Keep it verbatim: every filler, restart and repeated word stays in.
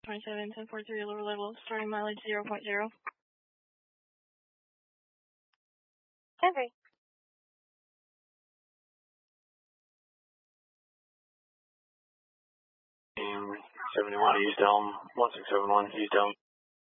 twenty-seven, ten forty-three, lower level, starting mileage zero point zero. Okay. And seventy-one, East Elm, one six seven one, East Elm.